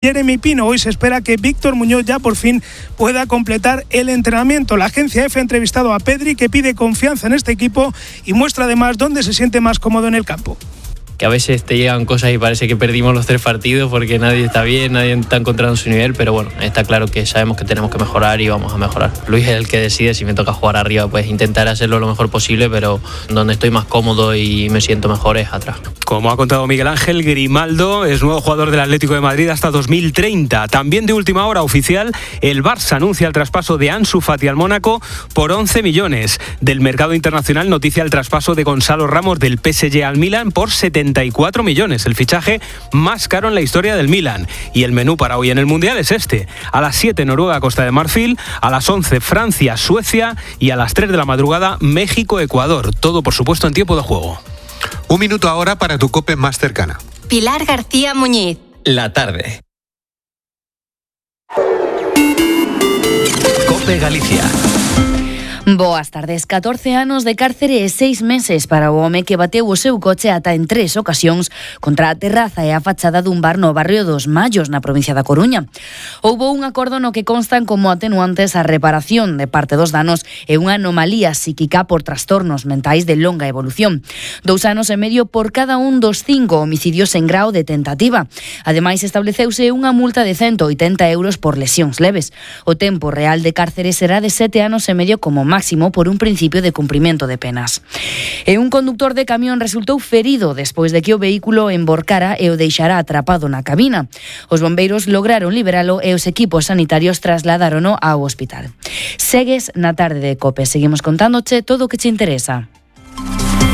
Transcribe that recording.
Jeremy Pino. Hoy se espera que Víctor Muñoz ya por fin pueda completar el entrenamiento. La agencia EFE ha entrevistado a Pedri, que pide confianza en este equipo y muestra además dónde se siente más cómodo en el campo. Que a veces te llegan cosas y parece que perdimos los 3 partidos porque nadie está bien, nadie está encontrando su nivel, pero bueno, está claro que sabemos que tenemos que mejorar y vamos a mejorar. Luis es el que decide si me toca jugar arriba, pues intentar hacerlo lo mejor posible, pero donde estoy más cómodo y me siento mejor es atrás. Como ha contado Miguel Ángel, Grimaldo es nuevo jugador del Atlético de Madrid hasta 2030. También de última hora oficial, el Barça anuncia el traspaso de Ansu Fati al Mónaco por 11 millones. Del mercado internacional noticia el traspaso de Gonzalo Ramos del PSG al Milan por 74 millones, el fichaje más caro en la historia del Milan. Y el menú para hoy en el Mundial es este: a las 7 Noruega, Costa de Marfil, a las 11 Francia, Suecia y a las 3 de la madrugada México, Ecuador. Todo por supuesto en tiempo de juego. 1 minuto ahora para tu COPE más cercana. Pilar García Muñiz. La tarde. COPE Galicia. Boas tardes. 14 anos de cárcere e 6 meses para o home que bateu o seu coche ata en 3 ocasións contra a terraza e a fachada dun bar no barrio dos Mallos, na provincia da Coruña. Houbo un acordo no que constan como atenuantes a reparación de parte dos danos e unha anomalía psíquica por trastornos mentais de longa evolución. 2 anos e medio por cada un dos 5 homicidios en grao de tentativa. Ademais, estableceuse unha multa de 180 euros por lesións leves. O tempo real de cárcere será de 7 anos e medio como máximo por un principio de cumprimento de penas. E un conductor de camión resultou ferido despois de que o vehículo emborcara e o deixara atrapado na cabina. Os bombeiros lograron liberalo e os equipos sanitarios trasladárono ao hospital. Segues na tarde de COPE. Seguimos contándoche todo o que te interesa.